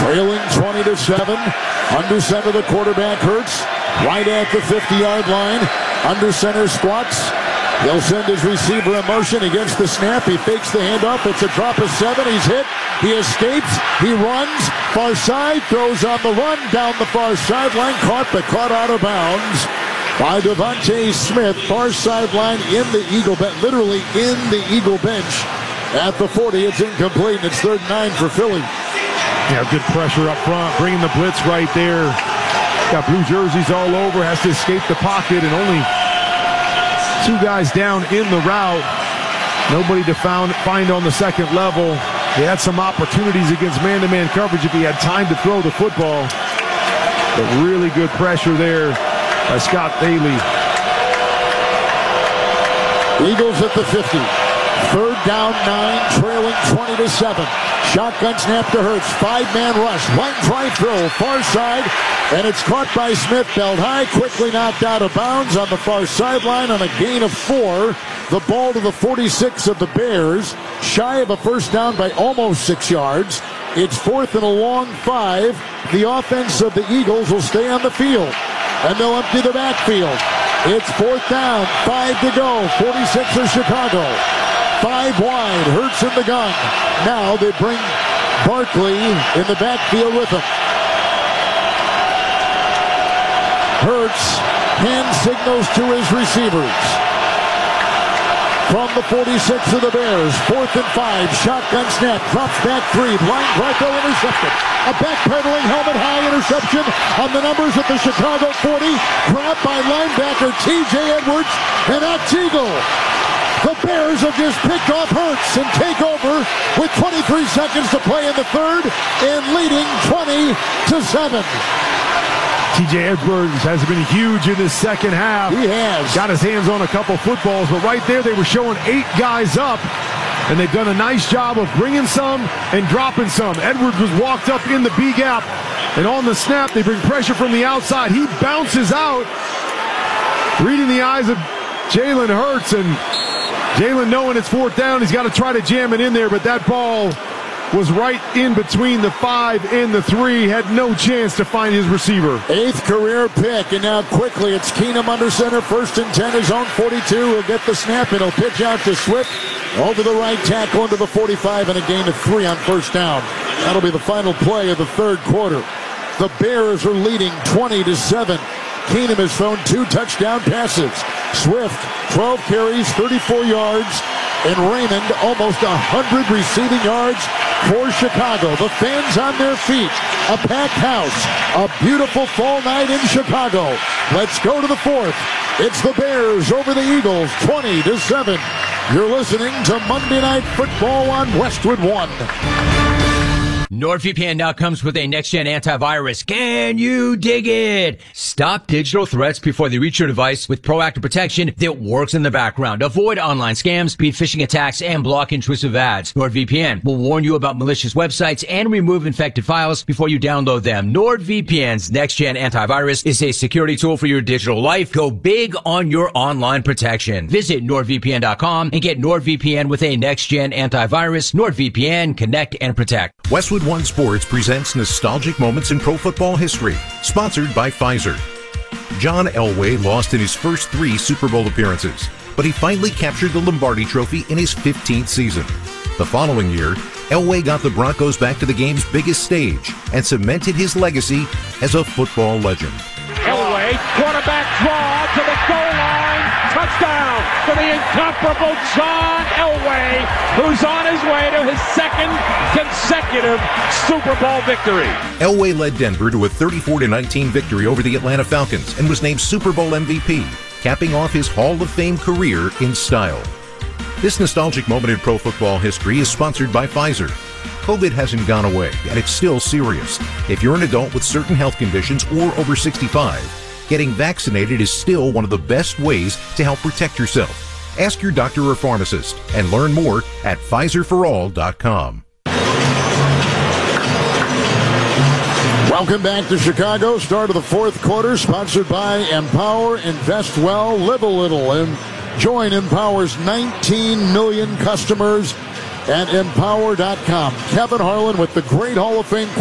Trailing 20-7. Under center, the quarterback Hurts. Right at the 50-yard line. Under center squats. He'll send his receiver in motion against the snap. He fakes the handoff. It's a drop of 7. He's hit. He escapes. He runs. Far side. Throws on the run. Down the far sideline. Caught out of bounds by Devontae Smith. Far sideline in the Eagle bench. Literally in the Eagle bench. At the 40, it's incomplete. And it's 3rd and 9 for Philly. Yeah, good pressure up front. Bringing the blitz right there. Got blue jerseys all over. Has to escape the pocket. And only 2 guys down in the route. Nobody to find on the second level. He had some opportunities against man-to-man coverage if he had time to throw the football. But really good pressure there by Scott Bailey. Eagles at the 50. 3rd down 9, trailing 20-7. Shotgun snap to Hurts. 5-man rush. Line drive throw. Far side. And it's caught by Smith. Held high. Quickly knocked out of bounds on the far sideline on a gain of 4. The ball to the 46 of the Bears. Shy of a first down by almost 6 yards. It's 4th and a long 5. The offense of the Eagles will stay on the field. And they'll empty the backfield. It's 4th down. 5 to go. 46 of Chicago. 5 wide. Hurts in the gun. Now they bring Barkley in the backfield with him. Hurts hand signals to his receivers. From the 46 of the Bears, 4th and 5, shotgun snap, drops back 3, blind right throw intercepted. A backpedaling helmet high interception on the numbers at the Chicago 40, grabbed by linebacker T.J. Edwards, and that's Eagle. The Bears have just picked off Hurts and take over with 23 seconds to play in the 3rd and leading 20-7. T.J. Edwards has been huge in this second half. He has. Got his hands on a couple footballs, but right there they were showing 8 guys up, and they've done a nice job of bringing some and dropping some. Edwards was walked up in the B gap, and on the snap they bring pressure from the outside. He bounces out, reading the eyes of Jalen Hurts, and Jalen, knowing it's 4th down, he's got to try to jam it in there, but that ball was right in between the 5 and the 3, had no chance to find his receiver. 8th career pick, and now quickly it's Keenum under center, 1st and 10, his own 42. He'll get the snap, and he'll pitch out to Swift over the right tackle into the 45, and a gain of 3 on 1st down. That'll be the final play of the 3rd quarter. The Bears are leading 20-7. Keenum has thrown 2 touchdown passes. Swift, 12 carries, 34 yards, and Raymond almost 100 receiving yards for Chicago. The fans on their feet. A packed house. A beautiful fall night in Chicago. Let's go to the 4th. It's the Bears over the Eagles, 20-7. You're listening to Monday Night Football on Westwood One. NordVPN now comes with a next-gen antivirus. Can you dig it? Stop digital threats before they reach your device with proactive protection that works in the background. Avoid online scams, beat phishing attacks, and block intrusive ads. NordVPN will warn you about malicious websites and remove infected files before you download them. NordVPN's next-gen antivirus is a security tool for your digital life. Go big on your online protection. Visit NordVPN.com and get NordVPN with a next-gen antivirus. NordVPN, connect and protect. Westwood One Sports presents Nostalgic Moments in Pro Football History, sponsored by Pfizer. John Elway lost in his first 3 Super Bowl appearances, but he finally captured the Lombardi Trophy in his 15th season. The following year, Elway got the Broncos back to the game's biggest stage and cemented his legacy as a football legend. Elway, quarterback draw to the goal line. Touchdown for the incomparable John Elway, who's on his way to his 2nd consecutive Super Bowl victory. Elway led Denver to a 34-19 victory over the Atlanta Falcons and was named Super Bowl MVP, capping off his Hall of Fame career in style. This nostalgic moment in pro football history is sponsored by Pfizer. COVID hasn't gone away, and it's still serious. If you're an adult with certain health conditions or over 65, getting vaccinated is still one of the best ways to help protect yourself. Ask your doctor or pharmacist and learn more at PfizerForAll.com. Welcome back to Chicago. Start of the 4th quarter, sponsored by Empower. Invest well, live a little, and join Empower's 19 million customers at Empower.com. Kevin Harlan with the great Hall of Fame